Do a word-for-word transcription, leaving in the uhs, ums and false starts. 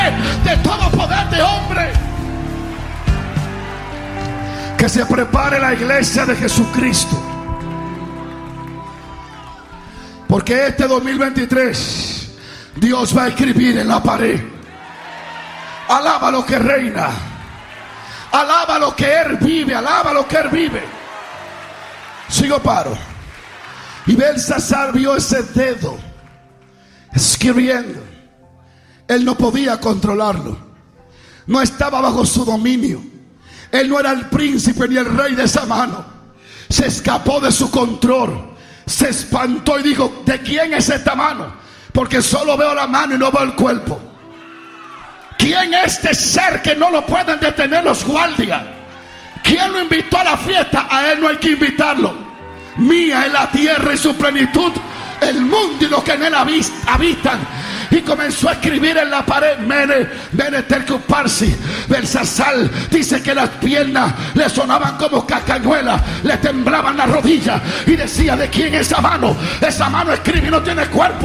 de todo poder de hombre. Que se prepare la iglesia de Jesucristo, porque este dos mil veintitrés Dios va a escribir en la pared: alaba lo que reina, alaba lo que Él vive, alaba lo que Él vive. Sigo paro. Y Belsasar vio ese dedo escribiendo. Él no podía controlarlo, no estaba bajo su dominio. Él no era el príncipe ni el rey de esa mano. Se escapó de su control, se espantó y dijo: ¿de quién es esta mano? Porque solo veo la mano y no veo el cuerpo. ¿Quién es este ser que no lo pueden detener los guardias? ¿Quién lo invitó a la fiesta? A él no hay que invitarlo. Mía es la tierra y su plenitud, el mundo y los que en él habitan. Y comenzó a escribir en la pared: Mene, Mene, Tekel, Parsi. Belsasar dice que las piernas le sonaban como cacañuelas, le temblaban las rodillas y decía: ¿de quién es esa mano? Esa mano escribe y no tiene cuerpo.